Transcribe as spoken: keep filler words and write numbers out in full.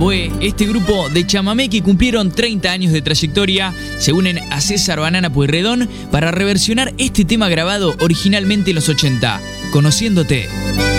Mamboé, este grupo de chamamé que cumplieron treinta años de trayectoria, se unen a César Banana Pueyrredón para reversionar este tema grabado originalmente en los ochenta, Conociéndote.